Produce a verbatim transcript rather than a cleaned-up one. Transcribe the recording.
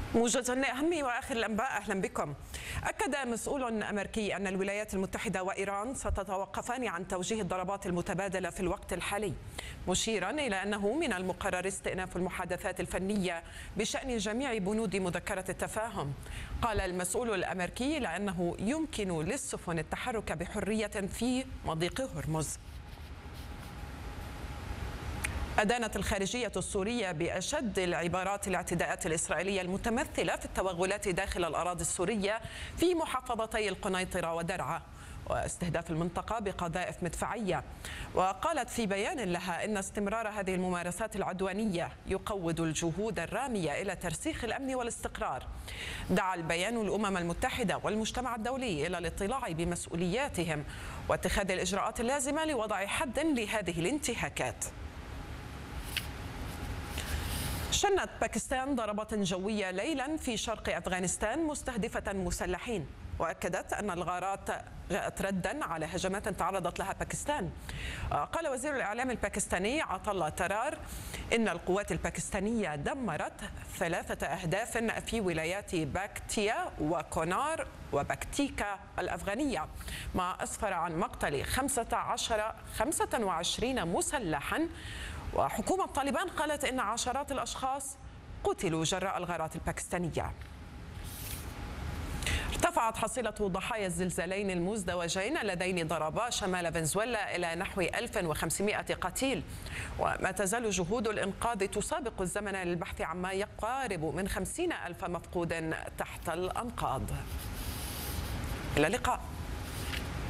موجز أهم وآخر الأنباء، أهلا بكم. أكد مسؤول أمريكي أن الولايات المتحدة وإيران ستتوقفان عن توجيه الضربات المتبادلة في الوقت الحالي، مشيرا إلى أنه من المقرر استئناف المحادثات الفنية بشأن جميع بنود مذكرة التفاهم. قال المسؤول الأمريكي لأنه يمكن للسفن التحرك بحرية في مضيق هرمز. أدانت الخارجية السورية بأشد العبارات الاعتداءات الإسرائيلية المتمثلة في التوغلات داخل الأراضي السورية في محافظتي القنيطرة ودرعا واستهداف المنطقة بقذائف مدفعية. وقالت في بيان لها إن استمرار هذه الممارسات العدوانية يقوض الجهود الرامية إلى ترسيخ الأمن والاستقرار. دعا البيان الأمم المتحدة والمجتمع الدولي إلى الاطلاع بمسؤولياتهم واتخاذ الإجراءات اللازمة لوضع حد لهذه الانتهاكات. شنت باكستان ضربات جوية ليلا في شرق أفغانستان مستهدفة مسلحين، وأكدت أن الغارات جاءت ردا على هجمات تعرضت لها باكستان. قال وزير الإعلام الباكستاني عطلة ترار إن القوات الباكستانية دمرت ثلاثة أهداف في ولايات باكتيا وكونار وبكتيكا الأفغانية، ما أسفر عن مقتل خمسة عشر خمسة وعشرين مسلحا. وحكومة طالبان قالت إن عشرات الأشخاص قتلوا جراء الغارات الباكستانية. ارتفعت حصيلة ضحايا الزلزالين المزدوجين اللذين ضربا شمال فنزويلا إلى نحو ألف وخمسمائة قتيل، وما تزال جهود الإنقاذ تسابق الزمن للبحث عما يقارب من خمسين ألف مفقود تحت الأنقاض. إلى اللقاء.